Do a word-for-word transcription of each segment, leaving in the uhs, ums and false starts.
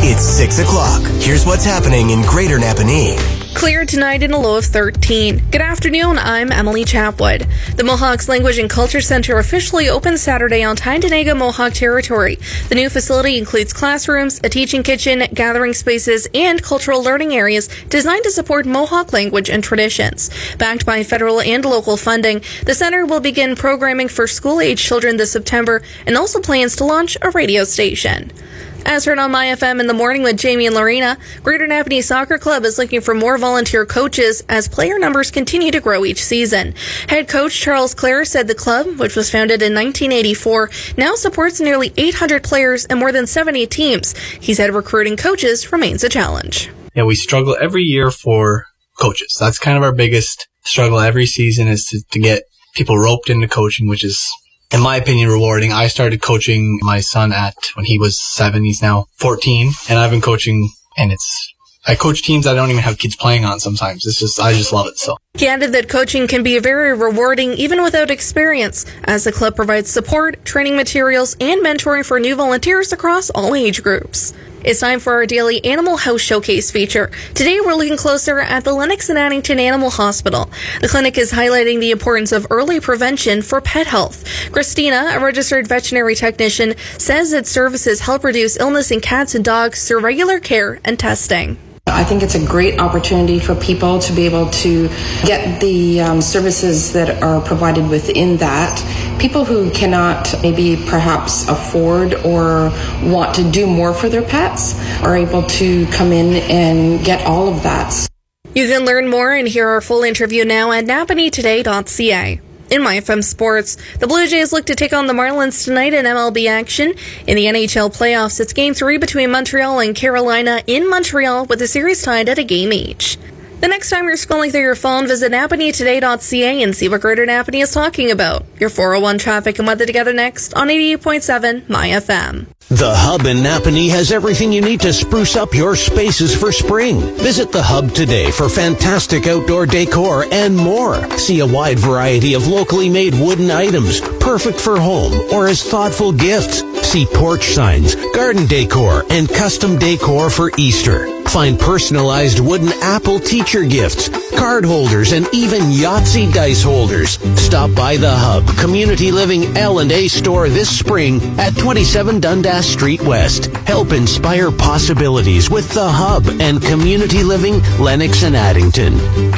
It's six o'clock. Here's what's happening in Greater Napanee. Clear tonight in a low of thirteen. Good afternoon, I'm Emily Chapwood. The Mohawks Language and Culture Center officially opened Saturday on Tyendinaga Mohawk territory. The new facility includes classrooms, a teaching kitchen, gathering spaces, and cultural learning areas designed to support Mohawk language and traditions. Backed by federal and local funding, the center will begin programming for school-age children this September and also plans to launch a radio station. As heard on My F M in the morning with Jamie and Lorena, Greater Napanee Soccer Club is looking for more volunteer coaches as player numbers continue to grow each season. Head coach Charles Clare said the club, which was founded in nineteen eighty-four, now supports nearly eight hundred players and more than seventy teams. He said recruiting coaches remains a challenge. Yeah, we struggle every year for coaches. That's kind of our biggest struggle every season, is to, to get people roped into coaching, which is, in my opinion, rewarding. I started coaching my son at when he was seven. He's now fourteen, and I've been coaching, and it's, I coach teams I don't even have kids playing on sometimes. It's just, I just love it. So he added that coaching can be very rewarding even without experience, as the club provides support, training materials, and mentoring for new volunteers across all age groups. It's time for our daily Animal House Showcase feature. Today we're looking closer at the Lennox and Addington Animal Hospital. The clinic is highlighting the importance of early prevention for pet health. Christina, a registered veterinary technician, says its services help reduce illness in cats and dogs through regular care and testing. I think it's a great opportunity for people to be able to get the um, services that are provided within that. People who cannot maybe perhaps afford or want to do more for their pets are able to come in and get all of that. You can learn more and hear our full interview now at napanee today dot c a. In My F M Sports, the Blue Jays look to take on the Marlins tonight in M L B action. In the N H L playoffs, it's game three between Montreal and Carolina in Montreal, with the series tied at a game each. The next time you're scrolling through your phone, visit napanee today dot c a and see what Greater Napanee is talking about. Your four oh one traffic and weather together next on eighty-eight point seven My F M. The Hub in Napanee has everything you need to spruce up your spaces for spring. Visit the Hub today for fantastic outdoor decor and more. See a wide variety of locally made wooden items, perfect for home or as thoughtful gifts. See porch signs, garden decor, and custom decor for Easter. Find personalized wooden apple teacher gifts, card holders, and even Yahtzee dice holders. Stop by the Hub Community Living L and A store this spring at twenty-seven Dundas Street West. Help inspire possibilities with the Hub and Community Living Lennox and Addington.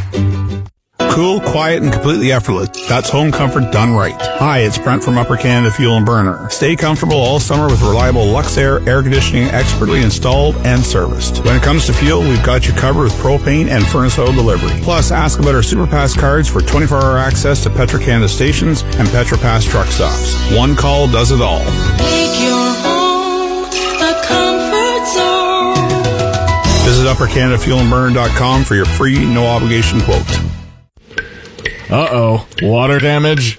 Cool, quiet, and completely effortless. That's home comfort done right. Hi, it's Brent from Upper Canada Fuel and Burner. Stay comfortable all summer with reliable Luxair air conditioning, expertly installed and serviced. When it comes to fuel, we've got you covered with propane and furnace oil delivery. Plus, ask about our SuperPass cards for twenty-four hour access to Petro-Canada stations and PetroPass truck stops. One call does it all. Make your home a comfort zone. Visit upper canada fuel and burner dot com for your free, no obligation quote. Uh-oh. Water damage?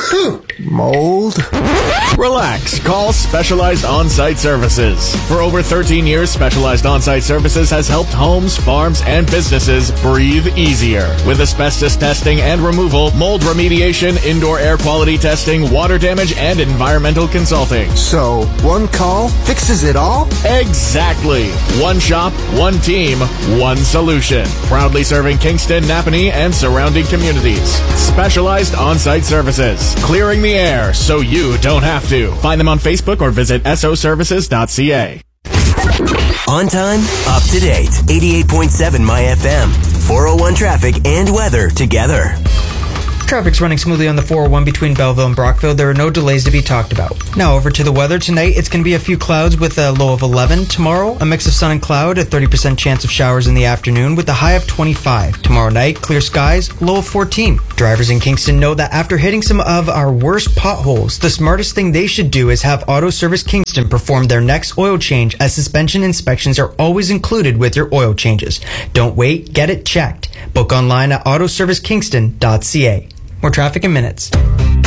Mold? Relax. Call Specialized On-Site Services. For over thirteen years, Specialized On-Site Services has helped homes, farms, and businesses breathe easier. With asbestos testing and removal, mold remediation, indoor air quality testing, water damage, and environmental consulting. So, one call fixes it all? Exactly. One shop, one team, one solution. Proudly serving Kingston, Napanee, and surrounding communities. Specialized On-Site Services. Clearing the air so you don't have to. Find them on Facebook or visit S O services dot c a. On time, up to date. eighty-eight point seven My F M. four oh one traffic and weather together. Traffic's running smoothly on the four oh one between Belleville and Brockville. There are no delays to be talked about. Now over to the weather. Tonight, it's going to be a few clouds with a low of eleven. Tomorrow, a mix of sun and cloud, a thirty percent chance of showers in the afternoon with a high of twenty-five. Tomorrow night, clear skies, low of fourteen. Drivers in Kingston know that after hitting some of our worst potholes, the smartest thing they should do is have Auto Service Kingston perform their next oil change, as suspension inspections are always included with your oil changes. Don't wait, get it checked. Book online at auto service kingston dot c a. More traffic in minutes.